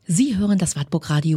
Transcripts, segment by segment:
Sie hören das Wartburg Radio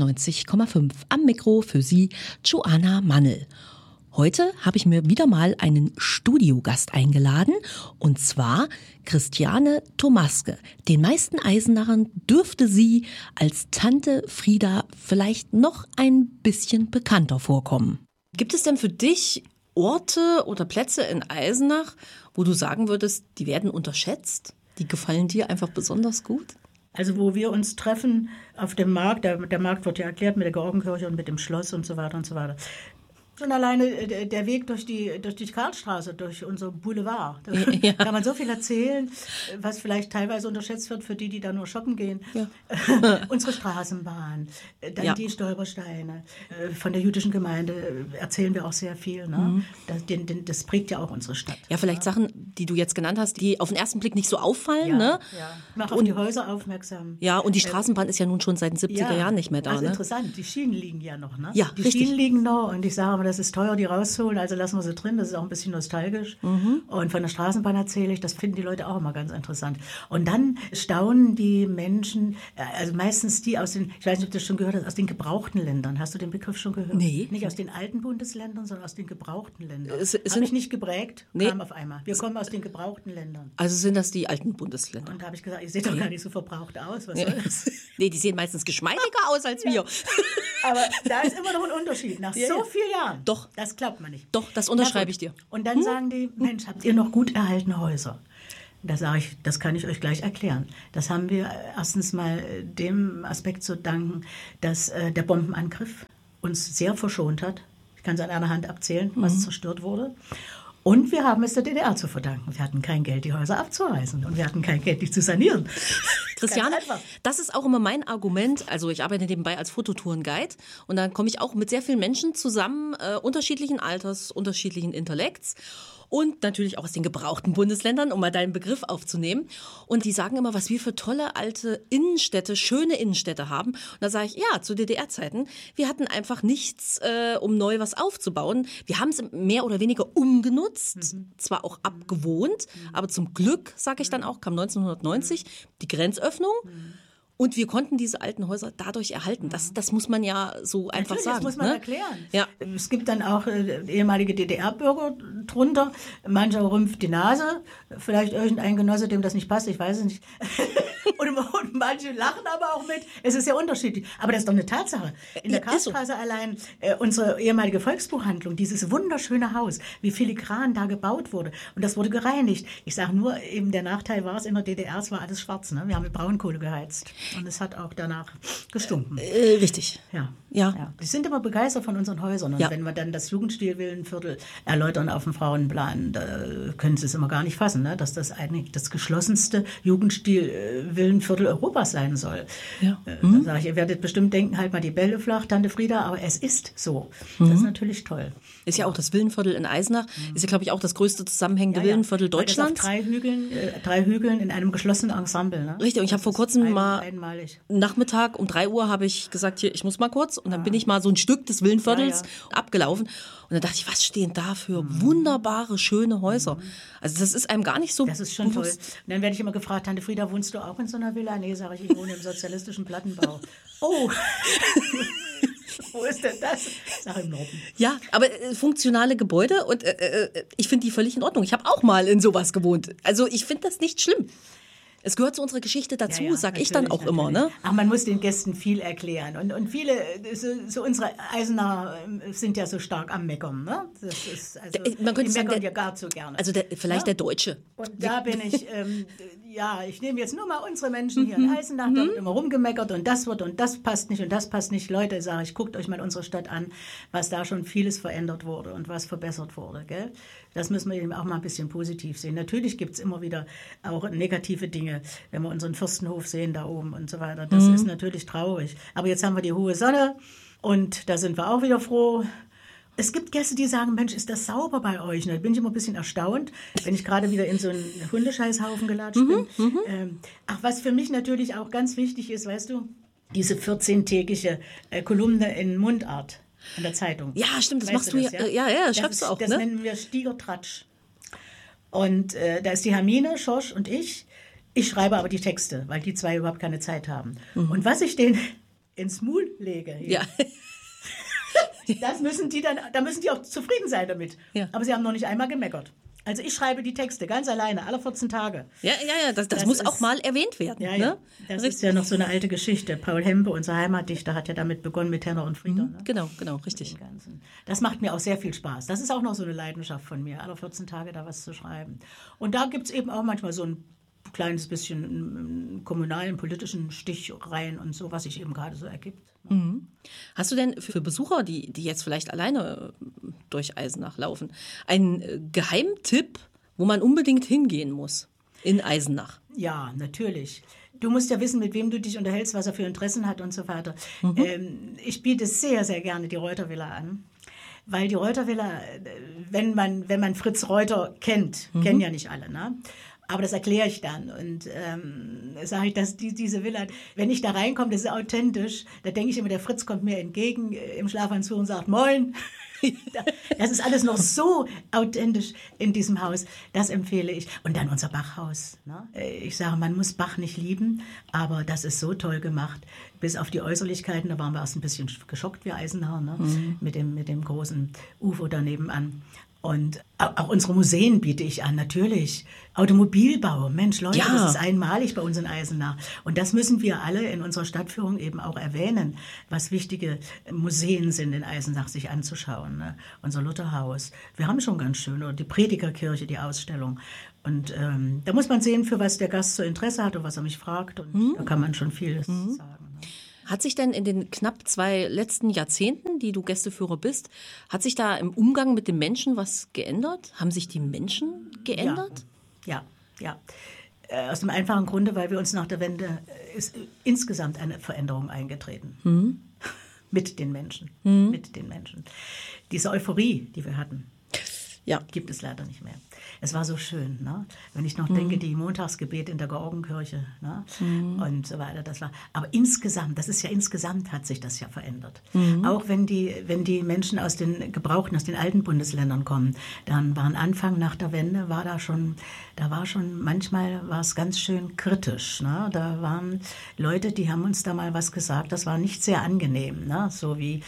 96,5. Am Mikro für Sie Joanna Mannel. Heute habe ich mir wieder mal einen Studiogast eingeladen, und zwar Christiane Thomaske. Den meisten Eisenachern dürfte sie als Tante Frieda vielleicht noch ein bisschen bekannter vorkommen. Gibt es denn für dich Orte oder Plätze in Eisenach, wo du sagen würdest, die werden unterschätzt? Die gefallen dir einfach besonders gut? Also wo wir uns treffen auf dem Markt, der Markt wird ja erklärt mit der Georgenkirche und mit dem Schloss und so weiter und so weiter. Schon alleine der Weg durch die Karlstraße, durch unser Boulevard. Da kann man so viel erzählen, was vielleicht teilweise unterschätzt wird für die da nur shoppen gehen. Ja. Unsere Straßenbahn, dann die Stolpersteine. Von der jüdischen Gemeinde erzählen wir auch sehr viel. Ne? Das prägt ja auch unsere Stadt. Ja, vielleicht Sachen, die du jetzt genannt hast, die auf den ersten Blick nicht so auffallen. Ja, ne? Ja. Mach auf die Häuser aufmerksam. Ja, und die Straßenbahn ist ja nun schon seit den 70er Jahren nicht mehr da. Also ne? interessant, die Schienen liegen ja noch. Ne? Ja, die richtig. Schienen liegen noch, und ich sage aber, das ist teuer, die rauszuholen, also lassen wir sie drin, das ist auch ein bisschen nostalgisch. Und von der Straßenbahn erzähle ich, das finden die Leute auch immer ganz interessant. Und dann staunen die Menschen, also meistens die aus den, ich weiß nicht, ob du das schon gehört hast, aus den gebrauchten Ländern. Hast du den Begriff schon gehört? Nee. Nicht aus den alten Bundesländern, sondern aus den gebrauchten Ländern. Habe ich nicht geprägt, kam auf einmal. Wir kommen aus den gebrauchten Ländern. Also sind das die alten Bundesländer? Und da habe ich gesagt, ich sehe doch gar nicht so verbraucht aus, was soll das? Nee, die sehen meistens geschmeidiger aus als wir. Aber da ist immer noch ein Unterschied, nach so vielen Jahren. Doch. Das glaubt man nicht. Doch, das unterschreibe ich dir. Und dann sagen die, Mensch, habt ihr noch gut erhaltene Häuser? Da sage ich, das kann ich euch gleich erklären. Das haben wir erstens mal dem Aspekt zu danken, dass der Bombenangriff uns sehr verschont hat. Ich kann es an einer Hand abzählen, was zerstört wurde. Und wir haben es der DDR zu verdanken. Wir hatten kein Geld, die Häuser abzureißen. Und wir hatten kein Geld, die zu sanieren. Christiane, das ist auch immer mein Argument. Also ich arbeite nebenbei als Fototourenguide. Und dann komme ich auch mit sehr vielen Menschen zusammen, unterschiedlichen Alters, unterschiedlichen Intellekts. Und natürlich auch aus den gebrauchten Bundesländern, um mal deinen Begriff aufzunehmen. Und die sagen immer, was wir für tolle alte Innenstädte, schöne Innenstädte haben. Und da sage ich, ja, zu DDR-Zeiten, wir hatten einfach nichts, um neu was aufzubauen. Wir haben es mehr oder weniger umgenutzt, zwar auch abgewohnt, aber zum Glück, sage ich dann auch, kam 1990 die Grenzöffnung. Und wir konnten diese alten Häuser dadurch erhalten. Das muss man ja so einfach sagen. Das muss man erklären. Ja. Es gibt dann auch ehemalige DDR-Bürger drunter. Mancher rümpft die Nase. Vielleicht irgendein Genosse, dem das nicht passt. Ich weiß es nicht. und manche lachen aber auch mit. Es ist ja unterschiedlich. Aber das ist doch eine Tatsache. In der Karlstraße allein, unsere ehemalige Volksbuchhandlung, dieses wunderschöne Haus, wie filigran da gebaut wurde. Und das wurde gereinigt. Ich sage nur, eben der Nachteil war es, in der DDR, es war alles schwarz. Ne? Wir haben mit Braunkohle geheizt. Und es hat auch danach gestunken. Richtig. Ja. Ja. Die sind immer begeistert von unseren Häusern. Und wenn wir dann das Jugendstil-Villenviertel erläutern auf dem Frauenplan, da können sie es immer gar nicht fassen, ne? Dass das eigentlich das geschlossenste Jugendstil-Villenviertel Europas sein soll. Ja. Dann sage ich, ihr werdet bestimmt denken, halt mal die Bälle flach, Tante Frieda, aber es ist so. Das ist natürlich toll. Ist ja auch das Villenviertel in Eisenach, ist ja, glaube ich, auch das größte zusammenhängende Villenviertel Deutschlands. Auf drei Hügeln in einem geschlossenen Ensemble. Ne? Richtig, und ich habe vor kurzem Nachmittag um 3 Uhr habe ich gesagt, hier, ich muss mal kurz. Und dann bin ich mal so ein Stück des Villenviertels abgelaufen. Und dann dachte ich, was stehen da für wunderbare, schöne Häuser. Also das ist einem gar nicht so Das ist schon bewusst. toll. Und dann werde ich immer gefragt, Tante Frieda, wohnst du auch in so einer Villa? Nee, sage ich wohne im sozialistischen Plattenbau. Oh, wo ist denn das? Sag im Norden. Ja, aber funktionale Gebäude und ich finde die völlig in Ordnung. Ich habe auch mal in sowas gewohnt. Also ich finde das nicht schlimm. Es gehört zu unserer Geschichte dazu, sag ich dann auch immer. Ne? Ach, man muss den Gästen viel erklären. Und viele, so unsere Eisener sind ja so stark am Meckern. Ne? Das ist, also, man könnte die sagen, meckern ja gar zu gerne. Also vielleicht der Deutsche. Und da bin ich, ich nehme jetzt nur mal unsere Menschen hier in Eisenach, da wird immer rumgemeckert und das passt nicht und das passt nicht. Leute, sage ich, guckt euch mal unsere Stadt an, was da schon vieles verändert wurde und was verbessert wurde. Gell? Das müssen wir eben auch mal ein bisschen positiv sehen. Natürlich gibt es immer wieder auch negative Dinge, wenn wir unseren Fürstenhof sehen da oben und so weiter. Das ist natürlich traurig. Aber jetzt haben wir die hohe Sonne und da sind wir auch wieder froh. Es gibt Gäste, die sagen, Mensch, ist das sauber bei euch? Und da bin ich immer ein bisschen erstaunt, wenn ich gerade wieder in so einen Hundescheißhaufen gelatscht bin. Was für mich natürlich auch ganz wichtig ist, weißt du, diese 14-tägige Kolumne in Mundart in der Zeitung. Ja, stimmt, das Weißt machst du ja. Ja, schreibst du auch. Das nennen wir Stiegertratsch. Und da ist die Hermine Schorsch und ich Ich schreibe aber die Texte, weil die zwei überhaupt keine Zeit haben. Und was ich denen ins Mund lege, Ja. das müssen die dann, da müssen die auch zufrieden sein damit. Ja. Aber sie haben noch nicht einmal gemeckert. Also ich schreibe die Texte ganz alleine, alle 14 Tage. Ja, das muss auch mal erwähnt werden. Ja, ne? ja. Das ist ja noch so eine alte Geschichte. Paul Hempe, unser Heimatdichter, hat ja damit begonnen mit Henner und Frieder. Ne? Genau, richtig. Das macht mir auch sehr viel Spaß. Das ist auch noch so eine Leidenschaft von mir, alle 14 Tage da was zu schreiben. Und da gibt es eben auch manchmal so ein kleines bisschen kommunalen, politischen Stich rein und so, was sich eben gerade so ergibt. Hast du denn für Besucher, die jetzt vielleicht alleine durch Eisenach laufen, einen Geheimtipp, wo man unbedingt hingehen muss in Eisenach? Ja, natürlich. Du musst ja wissen, mit wem du dich unterhältst, was er für Interessen hat und so weiter. Ich biete sehr, sehr gerne die Reuter-Villa an. Weil die Reuter-Villa, wenn man Fritz Reuter kennt, kennen ja nicht alle, ne? Aber das erkläre ich dann und sage ich, dass diese Villa, wenn ich da reinkomme, das ist authentisch, da denke ich immer, der Fritz kommt mir entgegen im Schlafanzug und sagt, Moin. Das ist alles noch so authentisch in diesem Haus, das empfehle ich. Und dann unser Bachhaus. Ne? Ich sage, man muss Bach nicht lieben, aber das ist so toll gemacht. Bis auf die Äußerlichkeiten, da waren wir erst ein bisschen geschockt, wir Eisenach, ne? Mit dem großen UFO daneben an. Und auch unsere Museen biete ich an, natürlich. Automobilbau, Mensch, Leute, das ist einmalig bei uns in Eisenach. Und das müssen wir alle in unserer Stadtführung eben auch erwähnen, was wichtige Museen sind in Eisenach, sich anzuschauen. Ne? Unser Lutherhaus, wir haben schon ganz schön, oder die Predigerkirche, die Ausstellung. Und da muss man sehen, für was der Gast so Interesse hat und was er mich fragt. Und da kann man schon vieles sagen. Ne? Hat sich denn in den knapp 2 letzten Jahrzehnten, die du Gästeführer bist, hat sich da im Umgang mit den Menschen was geändert? Haben sich die Menschen geändert? Ja. Aus dem einfachen Grunde, weil wir uns nach der Wende ist insgesamt eine Veränderung eingetreten. Mit den Menschen. Mit den Menschen. Diese Euphorie, die wir hatten, gibt es leider nicht mehr. Es war so schön, ne? Wenn ich noch denke, die Montagsgebete in der Georgenkirche, ne? Und so weiter. Aber insgesamt, hat sich das ja verändert. Auch wenn die Menschen aus den alten Bundesländern kommen, dann waren Anfang nach der Wende, manchmal war es ganz schön kritisch, ne? Da waren Leute, die haben uns da mal was gesagt, das war nicht sehr angenehm, ne? So wie,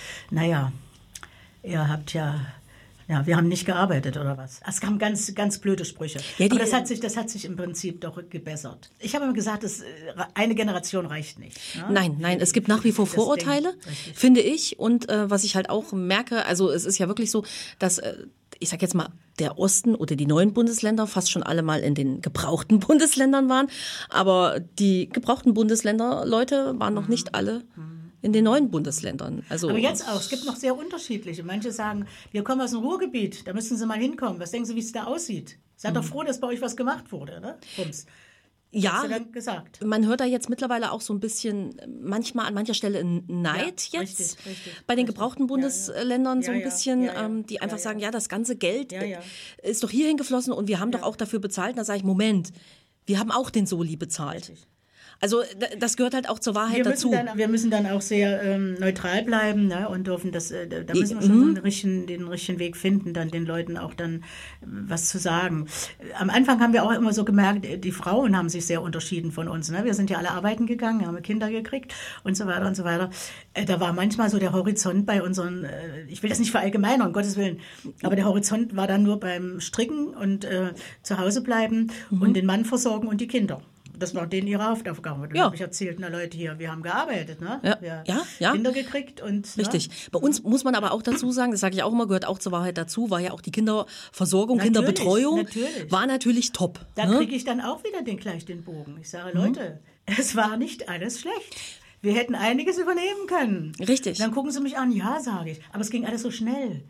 ihr habt wir haben nicht gearbeitet oder was. Es kamen ganz, ganz blöde Sprüche. Ja, aber das hat sich im Prinzip doch gebessert. Ich habe immer gesagt, eine Generation reicht nicht. Ne? Nein, es gibt nach wie vor Vorurteile, finde ich. Und was ich halt auch merke, also es ist ja wirklich so, dass ich sag jetzt mal, der Osten oder die neuen Bundesländer fast schon alle mal in den gebrauchten Bundesländern waren. Aber die gebrauchten Bundesländer, Leute, waren noch nicht alle in den neuen Bundesländern. Also, aber jetzt auch. Es gibt noch sehr unterschiedliche. Manche sagen, wir kommen aus dem Ruhrgebiet, da müssen Sie mal hinkommen. Was denken Sie, wie es da aussieht? Seid doch froh, dass bei euch was gemacht wurde, ne? Bums. Ja, gesagt. Man hört da jetzt mittlerweile auch so ein bisschen, manchmal an mancher Stelle Neid jetzt. Richtig, bei den gebrauchten Bundesländern so ein bisschen, die einfach sagen, das ganze Geld ist doch hierhin geflossen und wir haben doch auch dafür bezahlt. Da sage ich, Moment, wir haben auch den Soli bezahlt. Richtig. Also das gehört halt auch zur Wahrheit dazu. Wir müssen dann auch sehr neutral bleiben, ne? Und dürfen da müssen wir schon den richtigen Weg finden, dann den Leuten auch dann was zu sagen. Am Anfang haben wir auch immer so gemerkt, die Frauen haben sich sehr unterschieden von uns. Ne? Wir sind ja alle arbeiten gegangen, haben Kinder gekriegt und so weiter und so weiter. Da war manchmal so der Horizont bei unseren, ich will das nicht verallgemeinern, um Gottes Willen, aber der Horizont war dann nur beim Stricken und zu Hause bleiben und den Mann versorgen und die Kinder. Das war denen ihre Hauptaufgabe. Das habe ich erzählt, Leute hier, wir haben gearbeitet, ne? Ja. Kinder gekriegt und... Richtig. Ne? Bei uns muss man aber auch dazu sagen, das sage ich auch immer, gehört auch zur Wahrheit dazu, war ja auch die Kinderversorgung, Kinderbetreuung war natürlich top. Da kriege ich dann auch wieder gleich den Bogen. Ich sage, Leute, es war nicht alles schlecht. Wir hätten einiges übernehmen können. Richtig. Dann gucken sie mich an, sage ich. Aber es ging alles so schnell.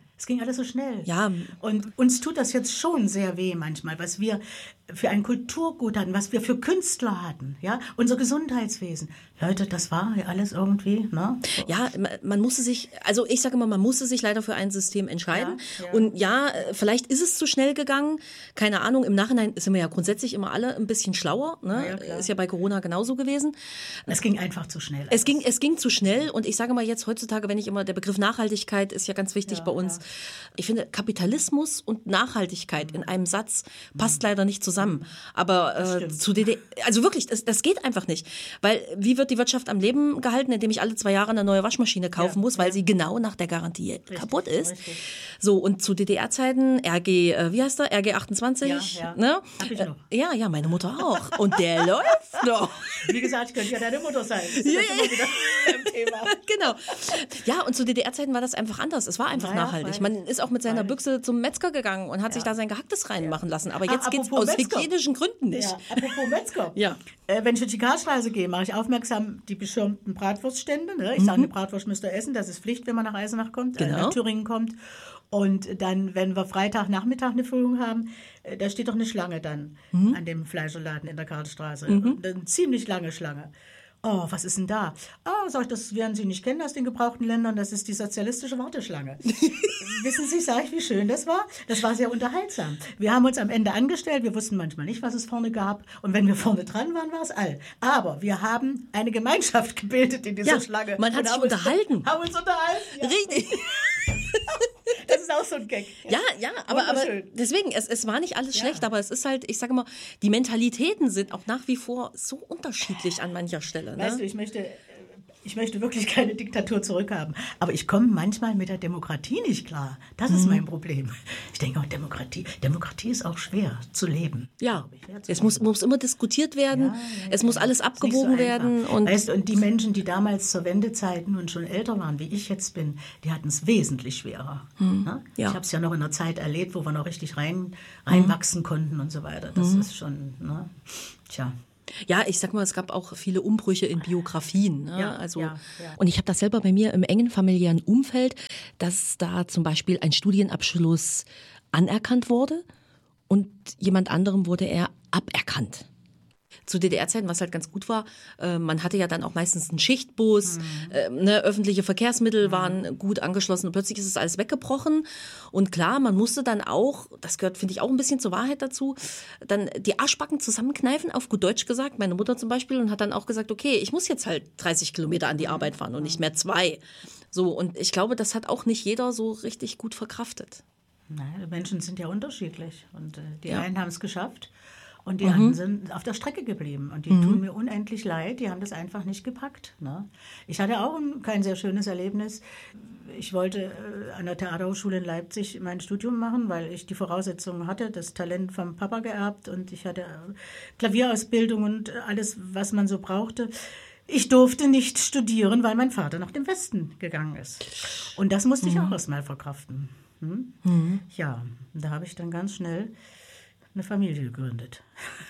Ja. Und uns tut das jetzt schon sehr weh manchmal, was wir für ein Kulturgut hatten, was wir für Künstler hatten, unser Gesundheitswesen. Leute, das war ja alles irgendwie, ne? Ja, man musste sich, also ich sage immer, man musste sich leider für ein System entscheiden. Ja. Und vielleicht ist es zu schnell gegangen. Keine Ahnung, im Nachhinein sind wir ja grundsätzlich immer alle ein bisschen schlauer. Ne? Ja, ist ja bei Corona genauso gewesen. Es ging einfach zu schnell. Es ging zu schnell und ich sage mal jetzt heutzutage, der Begriff Nachhaltigkeit ist ja ganz wichtig bei uns. Ich finde, Kapitalismus und Nachhaltigkeit in einem Satz passt leider nicht zusammen. Aber zu DDR, also wirklich, das geht einfach nicht. Weil wie wird die Wirtschaft am Leben gehalten, indem ich alle 2 Jahre eine neue Waschmaschine kaufen muss, weil sie genau nach der Garantie kaputt ist. Richtig. So, und zu DDR-Zeiten wie heißt der? RG 28? Ja. Ne? Hab ich noch. Ja, meine Mutter auch. Und der läuft noch. Wie gesagt, ich könnte ja deine Mutter sein. Das ist immer wieder im Thema. Genau. Ja, und zu DDR-Zeiten war das einfach anders. Es war einfach nachhaltig. Man ist auch mit seiner Büchse zum Metzger gegangen und hat sich da sein Gehacktes reinmachen lassen. Aber jetzt geht es aus hygienischen Gründen nicht. Ja, apropos Metzger. Ja. Wenn ich durch die Karlstraße gehe, mache ich aufmerksam die beschirmten Bratwurststände. Ne? Ich sage, eine Bratwurst müsst ihr essen. Das ist Pflicht, wenn man nach Eisenach kommt, nach Thüringen kommt. Und dann, wenn wir Freitagnachmittag eine Führung haben, da steht doch eine Schlange dann an dem Fleischerladen in der Karlstraße. Eine ziemlich lange Schlange. Oh, was ist denn da? Sag ich, das werden Sie nicht kennen aus den gebrauchten Ländern, das ist die sozialistische Warteschlange. Wissen Sie, sag ich, wie schön das war? Das war sehr unterhaltsam. Wir haben uns am Ende angestellt, wir wussten manchmal nicht, was es vorne gab. Und wenn wir vorne dran waren, war es all. Aber wir haben eine Gemeinschaft gebildet in dieser Schlange. Man hat sich unterhalten. Haben uns unterhalten. Ja. Richtig. Das ist auch so ein Gag. Ja, aber deswegen, es war nicht alles schlecht, aber es ist halt, ich sage mal, die Mentalitäten sind auch nach wie vor so unterschiedlich an mancher Stelle. Ne? Weißt du, ich möchte wirklich keine Diktatur zurückhaben. Aber ich komme manchmal mit der Demokratie nicht klar. Das ist mein Problem. Ich denke auch, Demokratie ist auch schwer zu leben. Ja, es muss immer diskutiert werden. Es muss alles abgewogen werden. Und weißt du, und die Menschen, die damals zur Wendezeit nun schon älter waren, wie ich jetzt bin, die hatten es wesentlich schwerer. Ne? Ich habe es ja noch in einer Zeit erlebt, wo wir noch richtig reinwachsen konnten und so weiter. Das ist schon, ne? Tja. Ja, ich sag mal, es gab auch viele Umbrüche in Biografien. Ne? Und ich habe das selber bei mir im engen familiären Umfeld, dass da zum Beispiel ein Studienabschluss anerkannt wurde und jemand anderem wurde er aberkannt. Zu DDR-Zeiten, was halt ganz gut war, man hatte ja dann auch meistens einen Schichtbus, öffentliche Verkehrsmittel waren gut angeschlossen und plötzlich ist es alles weggebrochen. Und klar, man musste dann auch, das gehört, finde ich, auch ein bisschen zur Wahrheit dazu, dann die Arschbacken zusammenkneifen, auf gut Deutsch gesagt, meine Mutter zum Beispiel, und hat dann auch gesagt, okay, ich muss jetzt halt 30 Kilometer an die Arbeit fahren und nicht mehr 2. So, und ich glaube, das hat auch nicht jeder so richtig gut verkraftet. Nein, die Menschen sind ja unterschiedlich und die einen haben es geschafft. Und die anderen sind auf der Strecke geblieben. Und die tun mir unendlich leid. Die haben das einfach nicht gepackt. Ne? Ich hatte auch kein sehr schönes Erlebnis. Ich wollte an der Theaterhochschule in Leipzig mein Studium machen, weil ich die Voraussetzungen hatte, das Talent vom Papa geerbt. Und ich hatte Klavierausbildung und alles, was man so brauchte. Ich durfte nicht studieren, weil mein Vater nach dem Westen gegangen ist. Und das musste ich auch erstmal verkraften. Ja, da habe ich dann ganz schnell eine Familie gegründet.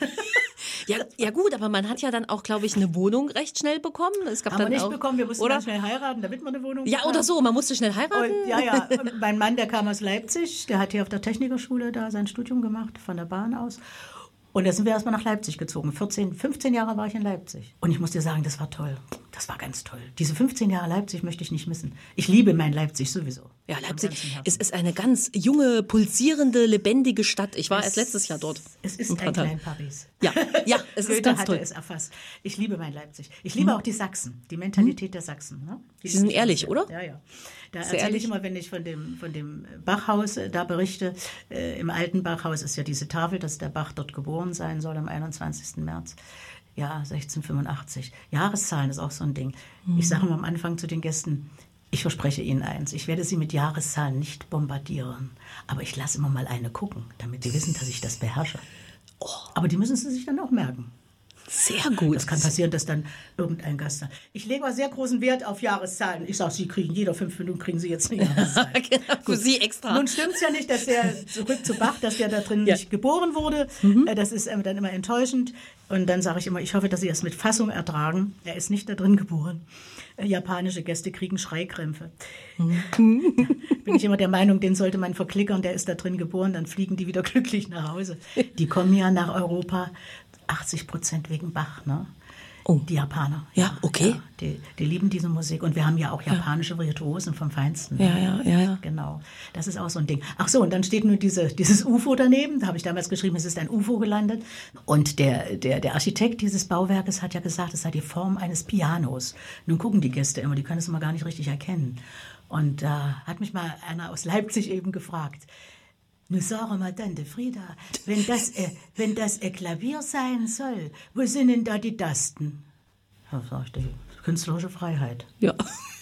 Ja gut, aber man hat ja dann auch, glaube ich, eine Wohnung recht schnell bekommen. Es gab haben dann wir nicht bekommen, wir mussten dann schnell heiraten, damit man eine Wohnung bekam. Ja, oder so, man musste schnell heiraten. Und, mein Mann, der kam aus Leipzig, der hat hier auf der Technikerschule da sein Studium gemacht, von der Bahn aus. Und da sind wir erstmal nach Leipzig gezogen. 15 Jahre war ich in Leipzig. Und ich muss dir sagen, das war toll. Das war ganz toll. Diese 15 Jahre Leipzig möchte ich nicht missen. Ich liebe mein Leipzig sowieso. Ja, Leipzig ist eine ganz junge, pulsierende, lebendige Stadt. Ich war erst letztes Jahr dort. Es ist ein klein Paris. Ja, es ist ganz toll. Es erfasst. Ich liebe mein Leipzig. Ich liebe auch die Sachsen, die Mentalität der Sachsen. Ne? Sie sind ehrlich, oder? Ja. Da erzähle ich immer, wenn ich von dem Bachhaus da berichte. Im alten Bachhaus ist ja diese Tafel, dass der Bach dort geboren sein soll am 21. März. Ja, 1685. Jahreszahlen ist auch so ein Ding. Ich sage immer am Anfang zu den Gästen, ich verspreche Ihnen eins, ich werde Sie mit Jahreszahlen nicht bombardieren, aber ich lasse immer mal eine gucken, damit Sie wissen, dass ich das beherrsche. Aber die müssen Sie sich dann auch merken. Sehr gut. Das kann passieren, dass dann irgendein Gast sagt, ich lege mal sehr großen Wert auf Jahreszahlen. Ich sage, Sie kriegen, jeder 5 Minuten kriegen Sie jetzt eine Jahreszahl. Genau, für Sie extra. Nun stimmt es ja nicht, dass der, zurück zu Bach, dass der da drin nicht geboren wurde. Das ist dann immer enttäuschend. Und dann sage ich immer, ich hoffe, dass Sie das mit Fassung ertragen. Er ist nicht da drin geboren. Japanische Gäste kriegen Schreikrämpfe. Bin ich immer der Meinung, den sollte man verklickern, der ist da drin geboren, dann fliegen die wieder glücklich nach Hause. Die kommen ja nach Europa 80% wegen Bach, ne? Die Japaner. Ja, okay. Ja, die lieben diese Musik. Und wir haben ja auch japanische Virtuosen vom Feinsten. Ja. Genau. Das ist auch so ein Ding. Ach so, und dann steht nur dieses UFO daneben. Da habe ich damals geschrieben, es ist ein UFO gelandet. Und der Architekt dieses Bauwerkes hat ja gesagt, es sei die Form eines Pianos. Nun gucken die Gäste immer, die können es immer gar nicht richtig erkennen. Und da hat mich mal einer aus Leipzig eben gefragt, nun sag mal, Tante Frieda, wenn das ein Klavier sein soll, wo sind denn da die Tasten? Da sag ich, die künstlerische Freiheit. Ja.